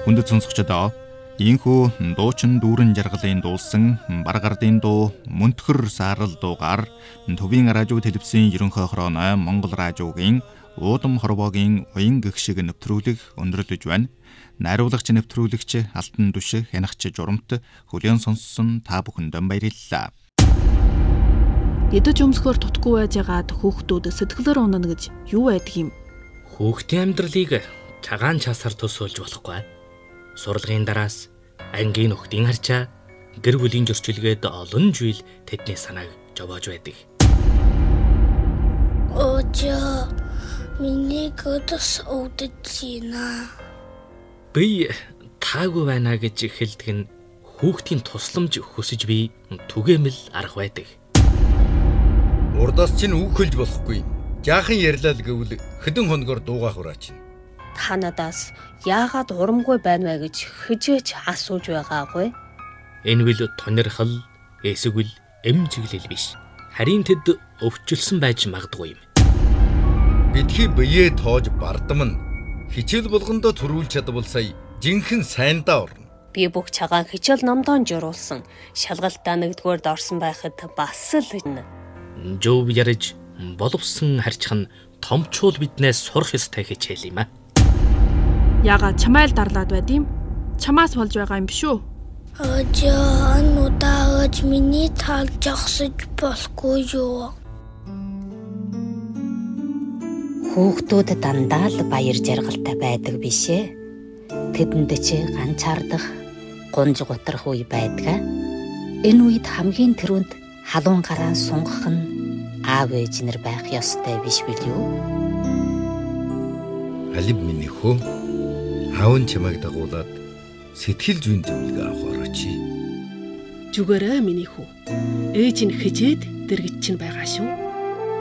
Хүндэт сонсогчдоо ийхүү дуучин дүүрэн жаргалын дуулсан баргардын дуу мөнтгөр саарал дуугаар Төвийн радио телевизийн ерөнхий хорооной Монгол радиогийн уудам хорвоогийн уян гэгшиг нэвтрүүлэг өндөрлөж байна. Найруулагч нэвтрүүлэгч Алтан Дүшиг хянагч журамт хүлээн сонссон та бүхэндээ баярлалаа. Эдэж өмсгөр тутгүй байж байгаад хүүхдүүд сэтгэлээр унана гэж юу байдаг юм? Хүүхдийн амьдралыг цагаан часаар төсөөлж болохгүй. Сурлагын дараас ангийн нөхдийн харчаа гэр бүлийн зөрчилгээд олон жил тэдний санааг жовоож байдаг. Очоо миний гоос өвдөж Би таагүй байна гэж хэлдэг нь хүүхдийн тусламж хүсэж би түгээмэл арга байдаг. Урдаас чинь үг хэлж болохгүй. Жаахан ярьлаа л гэвэл хэдэн хоногор дуугах ураач. Та надаас яагаад урамгүй байна вэ гэж хижээж асууж байгаагүй. Энэ үл тонирхол эсвэл эмзэглэл биш. Харин тэд өвчлсөн байж магадгүй юм. Бидний бие тоож бардам нь хичээл болгондоо төрүүлж чадвал сая жинхэнэ сайндаа орно. Би бүх цагаан хичээл номдоо журуулсан. Шалгалтаа нэгдүгээрд орсон байхад бас л Жов ярьж боловсон харьцах нь томчуул биднээс сурах ёстой хичээл юм аа. Яагаад чамайл дарлаад байд юм? Чамаас болж байгаа юм биш үү? Очоо нутаагч миний тал жагсаж болохгүй юу? Хүүхдүүд дандаа л баяр жаргалтай байдаг биш ээ. Тэдэнд чи ганцаардах, гунж гутрах үе байдаг. Энэ үед хамгийн түрүүнд халуун гараа сунгах нь аав ээж нар байх ёстой биш билүү? Алив миний хөө. Аав нь чамайг дагуулад сэтгэл зүйн зөвлөгөө авах орооч. Зүгээрээ миний хүү. Ээж нь хижээд дэргэж чинь байгаа шүү.